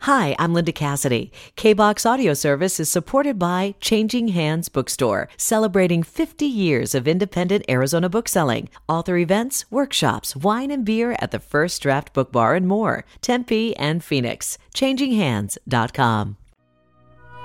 Hi, I'm Linda Cassidy. K-Box Audio Service is supported by Changing Hands Bookstore, celebrating 50 years of independent Arizona bookselling. Author events, workshops, wine and beer at the First Draft Book Bar and more. Tempe and Phoenix. ChangingHands.com.